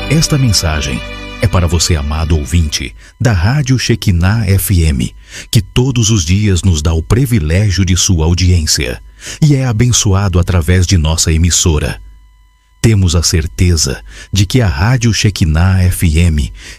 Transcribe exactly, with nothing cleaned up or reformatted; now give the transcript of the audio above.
Esta mensagem é para você, amado ouvinte, da Rádio Shekinah F M, que todos os dias nos dá o privilégio de sua audiência e é abençoado através de nossa emissora. Temos a certeza de que a Rádio Shekinah F M